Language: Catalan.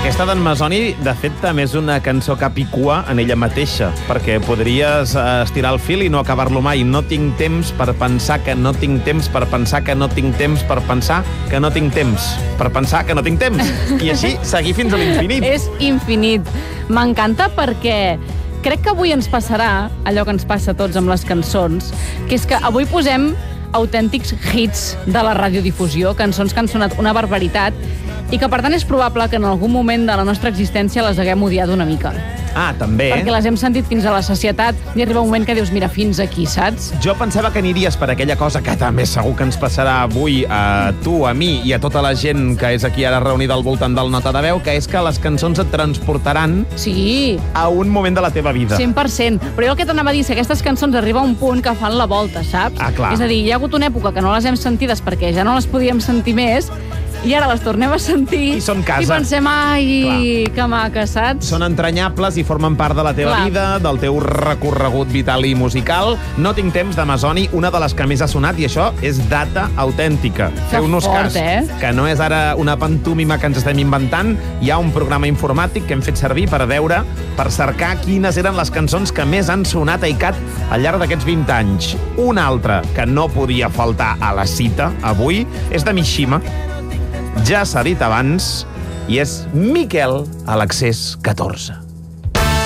Aquesta d'en Masoni, de fet, també és una cançó capicua en ella mateixa, perquè podries estirar el fil i no acabar-lo mai. No tinc temps per pensar que no tinc temps per pensar que no tinc temps per pensar que no tinc temps per pensar que no tinc temps. I així seguir fins a l'infinit. És infinit. M'encanta perquè crec que avui ens passarà allò que ens passa a tots amb les cançons, que és que avui posem autèntics hits de la radiodifusió, cançons que han sonat una barbaritat i que, per tant, és probable que en algun moment de la nostra existència les haguem odiat una mica. Ah, també. Perquè les hem sentit fins a la sacietat i arriba un moment que dius, mira, fins aquí, saps? Jo pensava que aniries per aquella cosa que també segur que ens passarà avui a tu, a mi i a tota la gent que és aquí ara reunida al voltant del Nota de Veu, que és que les cançons et transportaran Sí, a un moment de la teva vida. 100%. Però jo el que t'anava a dir és que aquestes cançons arriba a un punt que fan la volta, saps? Ah, clar. És a dir, hi ha hagut una època que no les hem sentides perquè ja no les podíem sentir més i ara les tornem a sentir I són casa. i pensem, ai, que maca, saps? Són entranyables i formen part de la teva Clar. vida, del teu recorregut vital i musical. No tinc temps de Masoni, una de les que més ha sonat, i això és data autèntica. Feu-nos fort, cas, que no és ara una pantúmima que ens estem inventant. Hi ha un programa informàtic que hem fet servir per veure, per cercar quines eren les cançons que més han sonat a ICAT al llarg d'aquests 20 anys. Una altra que no podia faltar a la cita avui és de Mishima. Ja s'ha dit abans, i és Miquel a l'Accés 14.